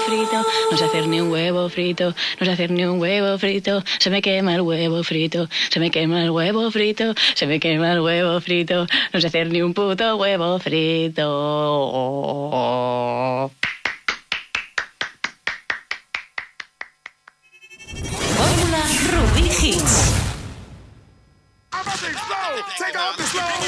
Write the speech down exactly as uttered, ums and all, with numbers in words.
frito, no sé hacer ni un huevo frito, no sé hacer ni un huevo frito, se me quema el huevo frito, se me quema el huevo frito, se me quema el huevo frito, no sé hacer ni un puto huevo frito. Fórmula Rubí Hits. I'm up and slow. Take off the slow.